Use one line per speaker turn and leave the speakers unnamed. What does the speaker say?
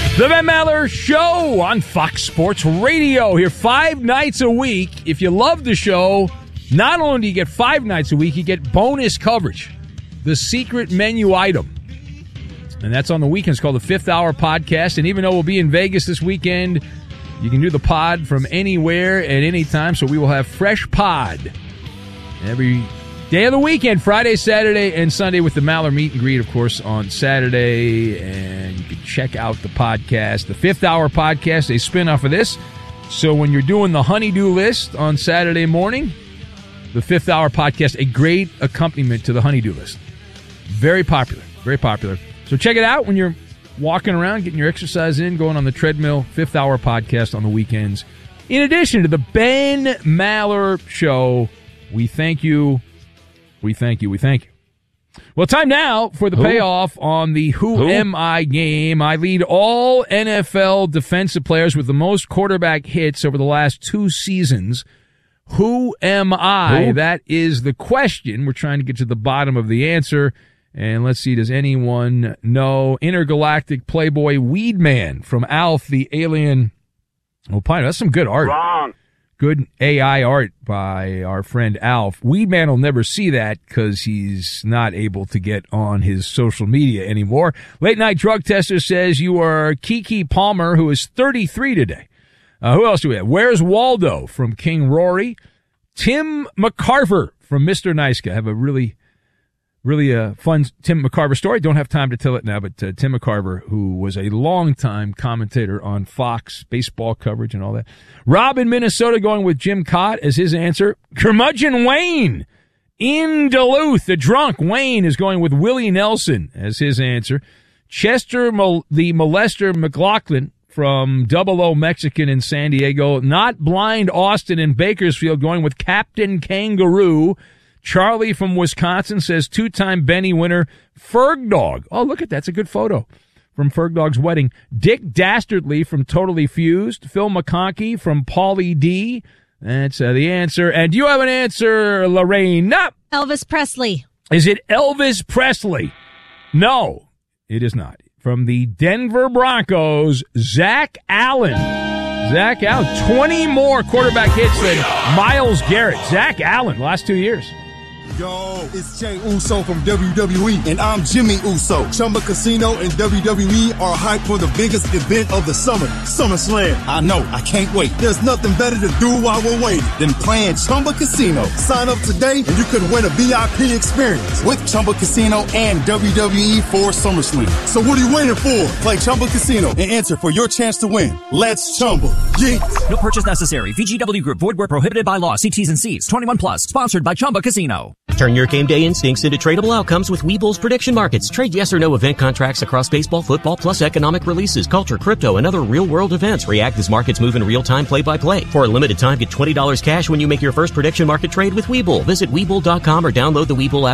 The Ben Maller Show on Fox Sports Radio. Here 5 nights a week. If you love the show, not only do you get 5 nights a week, you get bonus coverage. The secret menu item. And that's on the weekends, called the Fifth Hour Podcast. And even though we'll be in Vegas this weekend, you can do the pod from anywhere at any time. So we will have fresh pod every day of the weekend, Friday, Saturday, and Sunday, with the Maller Meet and Greet, of course, on Saturday. And you can check out the podcast, the Fifth Hour Podcast, a spinoff of this. So when you're doing the honeydew list on Saturday morning, the Fifth Hour Podcast, a great accompaniment to the honeydew list. Very popular, very popular. So check it out when you're walking around, getting your exercise in, going on the treadmill. Fifth Hour Podcast on the weekends. In addition to the Ben Maller Show, we thank you. We thank you. We thank you. Well, time now for the payoff on the Who Am I game. I lead all NFL defensive players with the most quarterback hits over the last 2 seasons. Who am I? Who? That is the question. We're trying to get to the bottom of the answer. And let's see, does anyone know? Intergalactic Playboy Weedman from Alf, the Alien. Oh, Pine, that's some good art.
Wrong.
Good AI art by our friend Alf. Weedman will never see that because he's not able to get on his social media anymore. Late Night Drug Tester says you are Keke Palmer, who is 33 today. Who else do we have? Where's Waldo from King Rory? Tim McCarver from Mr. Nice Guy. I have a really fun Tim McCarver story. Don't have time to tell it now, but Tim McCarver, who was a longtime commentator on Fox baseball coverage and all that. Rob in Minnesota going with Jim Cott as his answer. Curmudgeon Wayne in Duluth. The drunk Wayne is going with Willie Nelson as his answer. Chester the molester McLaughlin from Double O Mexican in San Diego. Not Blind Austin in Bakersfield going with Captain Kangaroo. Charlie from Wisconsin says 2-time Benny winner Ferg Dog. Oh, look at that. That's a good photo from Ferg Dog's wedding. Dick Dastardly from Totally Fused. Phil McConkey from Paulie D. That's the answer. And do you have an answer, Lorraine? No.
Elvis Presley.
Is it Elvis Presley? No, it is not. From the Denver Broncos, Zach Allen. Zach Allen, 20 more quarterback hits than Myles Garrett. Zach Allen, last 2 years.
Yo, it's Jay Uso from WWE, and I'm Jimmy Uso. Chumba Casino and WWE are hyped for the biggest event of the summer, SummerSlam. I know, I can't wait. There's nothing better to do while we're waiting than playing Chumba Casino. Sign up today, and you could win a VIP experience with Chumba Casino and WWE for SummerSlam. So what are you waiting for? Play Chumba Casino and enter for your chance to win. Let's Chumba. Yeet.
No purchase necessary. VGW Group. Void where prohibited by law. See T's and C's. 21 plus. Sponsored by Chumba Casino.
Turn your game day instincts into tradable outcomes with Webull's prediction markets. Trade yes or no event contracts across baseball, football, plus economic releases, culture, crypto, and other real-world events. React as markets move in real time, play-by-play. For a limited time, get $20 cash when you make your first prediction market trade with Webull. Visit Webull.com or download the Webull app.